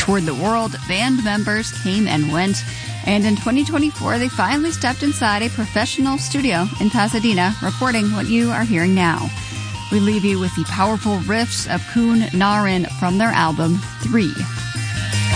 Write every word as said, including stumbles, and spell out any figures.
toured the world, band members came and went, and in twenty twenty-four they finally stepped inside a professional studio in Pasadena, recording what you are hearing now. We leave you with the powerful riffs of Kun Narin from their album, Three.